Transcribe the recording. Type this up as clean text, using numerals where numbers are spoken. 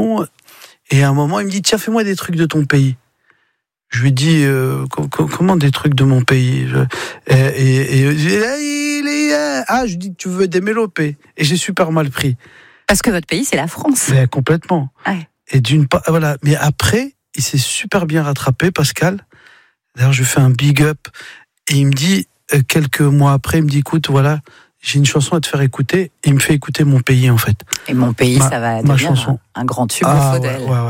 chanson. Et à un moment, il me dit, tiens, fais-moi des trucs de ton pays. Je lui dis, comment des trucs de mon pays? Je lui dis, tu veux des mélopées? Et j'ai super mal pris. Parce que votre pays, c'est la France. Mais complètement. Ouais. Et voilà. Mais après, il s'est super bien rattrapé, Pascal. D'ailleurs, je lui fais un big up. Et il me dit, quelques mois après, il me dit, écoute, voilà, j'ai une chanson à te faire écouter. Et il me fait écouter Mon pays, en fait. Et Mon pays, ça va devenir un grand tube au Faudel. Ouais.